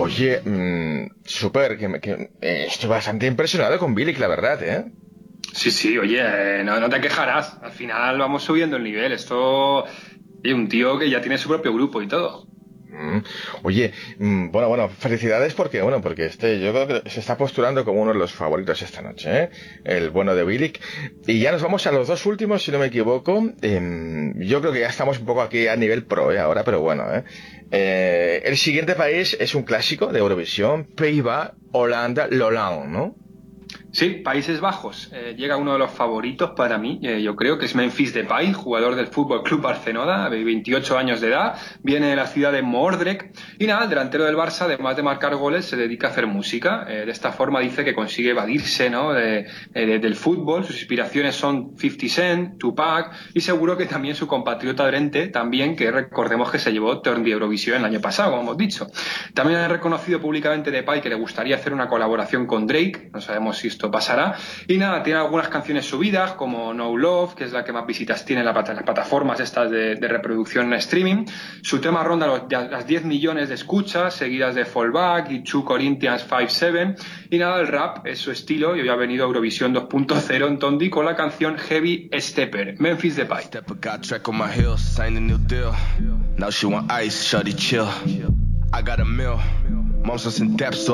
Oye, súper, estoy bastante impresionado con Bilic, la verdad, ¿eh? Sí, oye, no te quejarás. Al final vamos subiendo el nivel. Esto, oye, un tío que ya tiene su propio grupo y todo. Mm. Oye, bueno, felicidades porque yo creo que se está postulando como uno de los favoritos esta noche, ¿eh? El bueno de Bilic. Y ya nos vamos a los dos últimos, si no me equivoco. Yo creo que ya estamos un poco aquí a nivel pro, ahora, pero bueno, ¿eh? El siguiente país es un clásico de Eurovisión, Pays-Bas, Holanda, Lolland, ¿no? Sí, Países Bajos. Llega uno de los favoritos para mí, yo creo que es Memphis Depay, jugador del Fútbol Club Barcelona, de 28 años de edad, viene de la ciudad de Moordrecht y nada, el delantero del Barça, además de marcar goles, se dedica a hacer música. De esta forma dice que consigue evadirse, ¿no? Del fútbol. Sus inspiraciones son 50 Cent, Tupac y seguro que también su compatriota Drenthe, también, que recordemos que se llevó Turn de Eurovisión el año pasado, como hemos dicho. También ha reconocido públicamente Depay que le gustaría hacer una colaboración con Drake, no sabemos si esto pasará. Y nada, tiene algunas canciones subidas como No Love, que es la que más visitas tiene en las plataformas estas de reproducción en streaming. Su tema ronda las 10 millones de escuchas, seguidas de Fallback y 2 Corinthians 5-7. Y nada, el rap es su estilo y hoy ha venido a Eurovisión 2.0 en Tondi con la canción Heavy Stepper, Memphis Depay. I got a mill. Mom's in depth, so